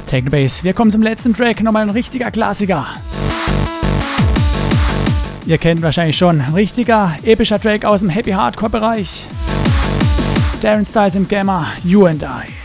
Technobase, wir kommen zum letzten Track, nochmal ein richtiger Klassiker. Ihr kennt wahrscheinlich schon, ein richtiger epischer Track aus dem Happy Hardcore Bereich. Darren Styles und Gamma, You and I.